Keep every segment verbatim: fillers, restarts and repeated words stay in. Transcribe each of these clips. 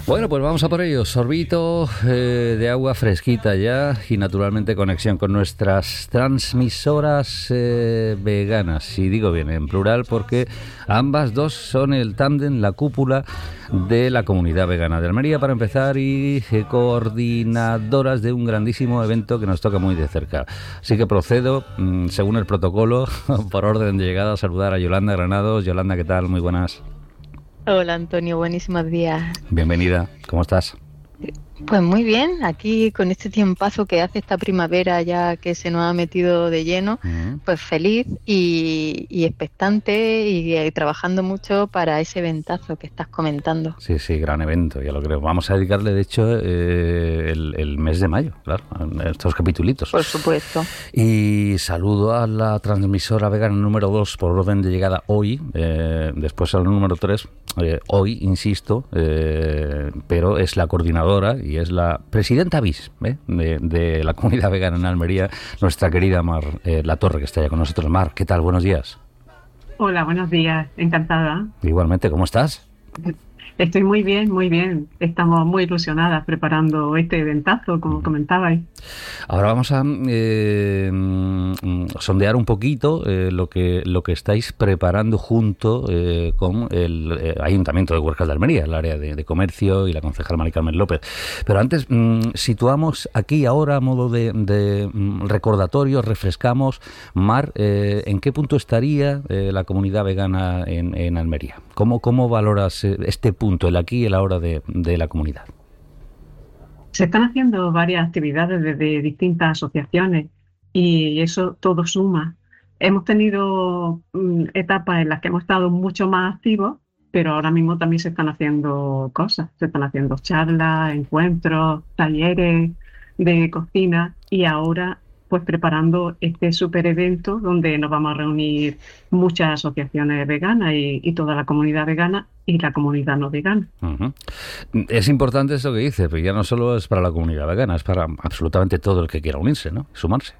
Bueno, pues vamos a por ello. Sorbito eh, de agua fresquita ya y naturalmente conexión con nuestras transmisoras eh, veganas. Y digo bien, en plural, porque ambas dos son el tándem, la cúpula de la comunidad vegana de Almería, para empezar, y eh, coordinadoras de un grandísimo evento que nos toca muy de cerca. Así que procedo, mmm, según el protocolo, por orden de llegada, a saludar a Yolanda Granados. Yolanda, ¿qué tal? Muy buenas. Hola Antonio, buenísimos días. Bienvenida, ¿cómo estás? Pues muy bien, aquí con este tiempazo que hace esta primavera ya que se nos ha metido de lleno, uh-huh. pues feliz y, y expectante y, y trabajando mucho para ese eventazo que estás comentando. Sí, sí, gran evento, ya lo creo. Vamos a dedicarle, de hecho, eh, el, el mes de mayo, claro, a estos capitulitos. Por supuesto. Y saludo a la transmisora vegana número dos por orden de llegada hoy, eh, después al número tres, eh, hoy, insisto, eh, pero es la coordinadora y es la presidenta bis ¿eh? de, de la comunidad vegana en Almería, nuestra querida Mar eh, Latorre, que está ya con nosotros. Mar, ¿qué tal? Buenos días. Hola, buenos días. Encantada. Igualmente, ¿cómo estás? Estoy muy bien, muy bien. Estamos muy ilusionadas preparando este eventazo, como comentabais. Ahora vamos a eh, sondear un poquito eh, lo que lo que estáis preparando junto eh, con el eh, Ayuntamiento de Huércal de Almería, el área de, de comercio, y la concejal Mari Carmen López. Pero antes mmm, situamos aquí ahora a modo de, de mmm, recordatorio, refrescamos, Mar, eh, ¿en qué punto estaría eh, la comunidad vegana en, en Almería? ¿Cómo, cómo valoras eh, este punto, el aquí y el ahora de, de la comunidad? Se están haciendo varias actividades desde distintas asociaciones y eso todo suma. Hemos tenido um, etapas en las que hemos estado mucho más activos, pero ahora mismo también se están haciendo cosas. Se están haciendo charlas, encuentros, talleres de cocina y ahora pues preparando este super evento donde nos vamos a reunir muchas asociaciones veganas y, y toda la comunidad vegana y la comunidad no vegana. Uh-huh. Es importante eso que dice, pero ya no solo es para la comunidad vegana, es para absolutamente todo el que quiera unirse, ¿no? Sumarse.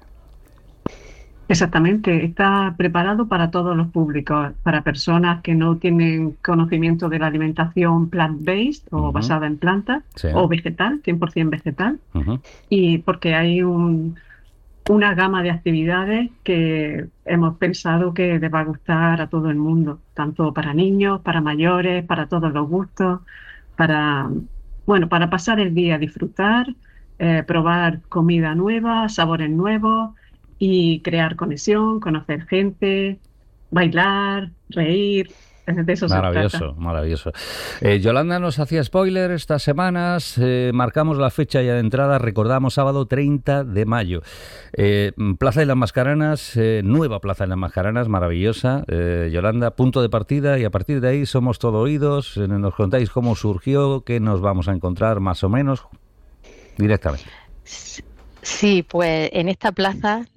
Exactamente, está preparado para todos los públicos, para personas que no tienen conocimiento de la alimentación plant-based o uh-huh. basada en plantas, sí. o vegetal, cien por ciento vegetal, uh-huh. y porque hay un... una gama de actividades que hemos pensado que les va a gustar a todo el mundo, tanto para niños, para mayores, para todos los gustos, para, bueno, para pasar el día, disfrutar, eh, probar comida nueva, sabores nuevos y crear conexión, conocer gente, bailar, reír. De eso maravilloso, maravilloso. Eh, Yolanda nos hacía spoiler estas semanas, eh, marcamos la fecha ya de entrada, recordamos sábado treinta de mayo. Eh, Plaza de las Mascaranas, eh, nueva Plaza de las Mascaranas, maravillosa. Eh, Yolanda, punto de partida, y a partir de ahí somos todo oídos. Eh, nos contáis cómo surgió, qué nos vamos a encontrar más o menos directamente. Sí, pues en esta plaza,